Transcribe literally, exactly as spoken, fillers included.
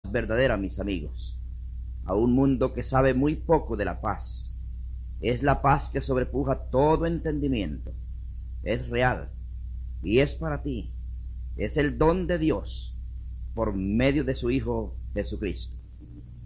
verdadera, mis amigos, a un mundo que sabe muy poco de la paz. Es la paz que sobrepuja todo entendimiento. Es real y es para ti. Es el don de Dios por medio de su Hijo Jesucristo.